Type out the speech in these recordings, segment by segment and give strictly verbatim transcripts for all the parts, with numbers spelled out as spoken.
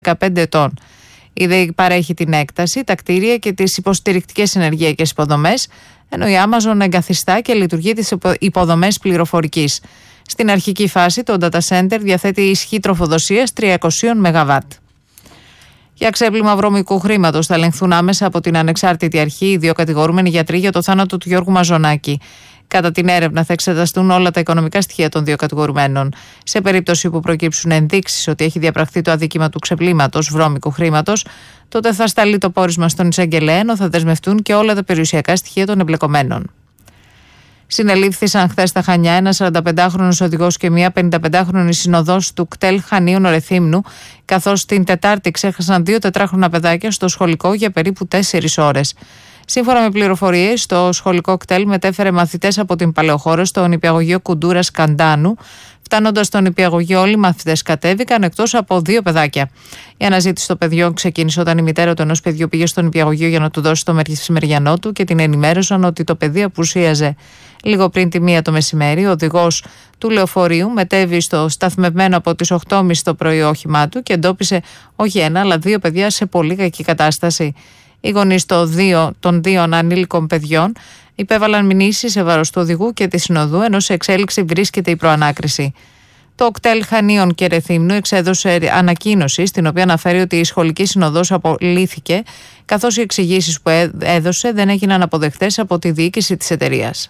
δεκαπέντε ετών. Η ΔΕΗ παρέχει την έκταση, τα κτίρια και τις υποστηρικτικές ενεργειακές υποδομές, ενώ η Amazon εγκαθιστά και λειτουργεί τις υποδομές πληροφορικής. Στην αρχική φάση, το data center διαθέτει ισχύ τροφοδοσίας τριακόσια μεγαβάτ. Για ξέπλυμα βρώμικου χρήματος θα ελεγχθούν άμεσα από την ανεξάρτητη αρχή οι δύο κατηγορούμενοι γιατροί για το θάνατο του Γιώργου Μαζονάκη. Κατά την έρευνα θα εξεταστούν όλα τα οικονομικά στοιχεία των δύο κατηγορουμένων. Σε περίπτωση που προκύψουν ενδείξεις ότι έχει διαπραχθεί το αδίκημα του ξεπλήματος βρώμικου χρήματος, τότε θα σταλεί το πόρισμα στον εισαγγελέα, ενώ θα δεσμευτούν και όλα τα περιουσιακά στοιχεία των εμπλεκομένων. Συνελήφθησαν χθες στα Χανιά ένας σαρανταπεντάχρονος οδηγός και μία πενηνταπεντάχρονη συνοδός του κτέλ Χανίων Ρεθύμνου, καθώς την Τετάρτη ξέχασαν δύο τετράχρονα παιδάκια στο σχολικό για περίπου τέσσερις ώρες. Σύμφωνα με πληροφορίες, το σχολικό κτέλ μετέφερε μαθητές από την Παλαιοχώρο στο νηπιαγωγείο Κουντούρας Καντάνου. Φτάνοντας στο νηπιαγωγείο, όλοι οι μαθητές κατέβηκαν εκτός από δύο παιδάκια. Η αναζήτηση των παιδιών ξεκίνησε όταν η μητέρα του ενός παιδιού πήγε στο νηπιαγωγείο για να του δώσει το μεσημεριανό του και την ενημέρωσαν ότι το παιδί απουσίαζε. Λίγο πριν τη μία το μεσημέρι, ο οδηγός του λεωφορείου μετέβη στο σταθμευμένο από τις οκτώ και μισή το πρωί όχημά του και εντόπισε όχι ένα αλλά δύο παιδιά σε πολύ κακή κατάσταση. Οι γονείς των δύο ανήλικων παιδιών υπέβαλαν μηνύσεις σε βάρος του οδηγού και της συνοδού, ενώ σε εξέλιξη βρίσκεται η προανάκριση. Το κτέλ Χανίων και Ρεθύμνου εξέδωσε ανακοίνωση στην οποία αναφέρει ότι η σχολική συνοδός απολύθηκε, καθώς οι εξηγήσεις που έδωσε δεν έγιναν αποδεκτές από τη διοίκηση της εταιρείας.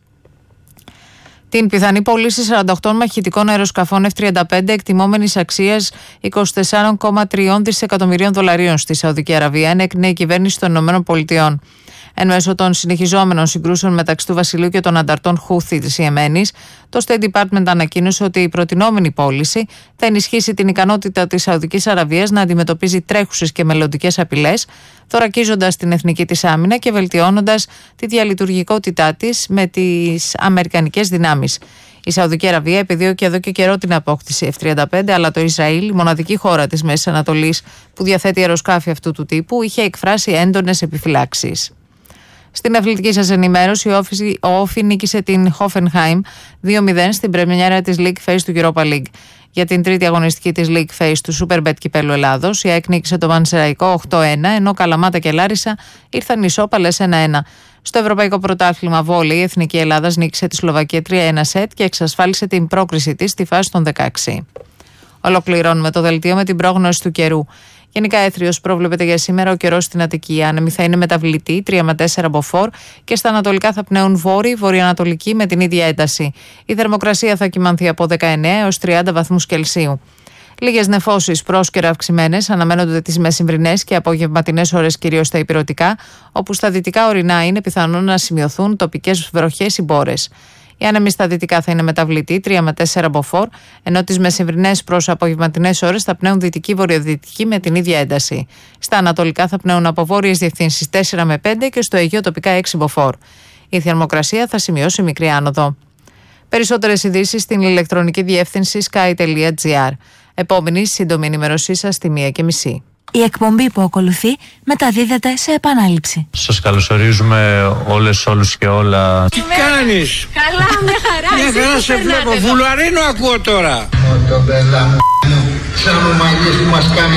Την πιθανή πώληση σαράντα οκτώ μαχητικών αεροσκαφών εφ τριάντα πέντε εκτιμόμενης αξίας είκοσι τέσσερα κόμμα τρία δισεκατομμυρίων δολαρίων στη Σαουδική Αραβία ενέκρινε η κυβέρνηση των ΗΠΑ. Εν μέσω των συνεχιζόμενων συγκρούσεων μεταξύ του Βασιλείου και των ανταρτών Χούθη της Ιεμένης, το State Department ανακοίνωσε ότι η προτινόμενη πώληση θα ενισχύσει την ικανότητα της Σαουδικής Αραβίας να αντιμετωπίζει τρέχουσες και μελλοντικές απειλές, θωρακίζοντας την εθνική της άμυνα και βελτιώνοντας τη διαλειτουργικότητά της με τις αμερικανικές δυνάμεις. Η Σαουδική Αραβία επιδιώκει εδώ και καιρό την απόκτηση εφ τριάντα πέντε, αλλά το Ισραήλ, η μοναδική χώρα της Μέσης Ανατολής που διαθέτει αεροσκάφη αυτού του τύπου, είχε εκφράσει έντονες επιφυλάξεις. Στην αθλητική σας ενημέρωση, ο Όφι νίκησε την Hoffenheim δύο μηδέν στην πρεμιέρα της League Phase του Europa League. Για την τρίτη αγωνιστική της League Phase του Superbet Κυπέλλου Ελλάδος, η ΑΕΚ νίκησε το Πανσεραϊκό οκτώ ένα, ενώ Καλαμάτα και Λάρισα ήρθαν ισόπαλες ένα ένα. Στο Ευρωπαϊκό Πρωτάθλημα Βόλεϊ, η Εθνική Ελλάδας νίκησε τη Σλοβακία τρία ένα σετ και εξασφάλισε την πρόκριση της στη φάση των δεκαέξι. Ολοκληρώνουμε το δελτίο με την πρόγνωση του καιρού. Γενικά έθριος προβλέπεται για σήμερα, ο καιρός στην Αττική. Η άνεμη θα είναι μεταβλητή, τρία με τέσσερα μποφόρ, και στα ανατολικά θα πνέουν βόρειοι, βορειοανατολικοί με την ίδια ένταση. Η θερμοκρασία θα κυμανθεί από δεκαεννέα έως τριάντα βαθμούς Κελσίου. Λίγες νεφώσεις πρόσκαιρα αυξημένες αναμένονται τις μεσημβρινές και απογευματινές ώρες, κυρίως στα ηπειρωτικά, όπου στα δυτικά ορεινά είναι πιθανόν να σημειωθούν τοπικές βροχές ή μπόρες. Η άνεμη στα δυτικά θα είναι μεταβλητή, τρία με τέσσερα μποφόρ, ενώ τις μεσημβρινές προς απογευματινές ώρες θα πνέουν δυτική-βορειοδυτική με την ίδια ένταση. Στα ανατολικά θα πνέουν από βόρειες διευθύνσεις τέσσερα με πέντε και στο Αιγαίο τοπικά έξι μποφόρ. Η θερμοκρασία θα σημειώσει μικρή άνοδο. Περισσότερες ειδήσεις στην ηλεκτρονική διεύθυνση sky τελεία gr. Επόμενη σύντομη ενημέρωσή σας στη μία και μισή. Η εκπομπή που ακολουθεί μεταδίδεται σε επανάληψη. Σας καλωσορίζουμε όλες, όλους και όλα. Τι κάνεις? Καλά, με χαρά. Μια χαρά σε βλέπω. Βουλαρίνο ακούω τώρα. Μοτομπέλα μου, σαν μαλλιές που μας κάνει.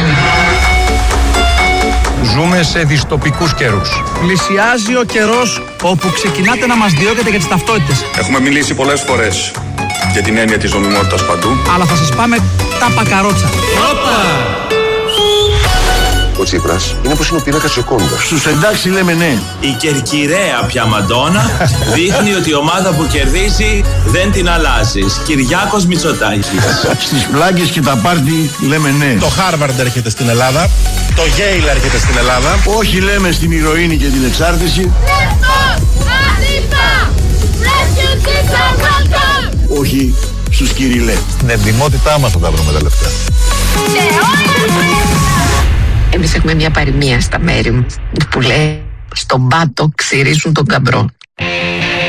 Ζούμε σε δυστοπικούς καιρούς. Πλησιάζει ο καιρός όπου ξεκινάτε να μας διώκετε για τις ταυτότητες. Έχουμε μιλήσει πολλές φορές για την έννοια της νομιμότητας παντού. Αλλά θα σας πάμε τα πακαρότσα. Όπα! Ο Τσίπρας είναι όπως είναι ο πίνακας της Οκόντας. Στους εντάξει λέμε ναι. Η κερκυραία πια Μαντόνα δείχνει ότι η ομάδα που κερδίζει δεν την αλλάζεις. Κυριάκος Μητσοτάκης. Στις πλάκες και τα πάρτι λέμε ναι. Το Χάρβαρντ έρχεται στην Ελλάδα. Το Yale έρχεται στην Ελλάδα. Όχι λέμε στην ηρωίνη και την εξάρτηση. Όχι στους Κυριλέ. Στην εντυμότητά μας θα τα βρούμε τα λεφτά. Εμείς έχουμε μια παροιμία στα μέρη μου που λέει «Στον πάτο ξυρίζουν τον καμπρό».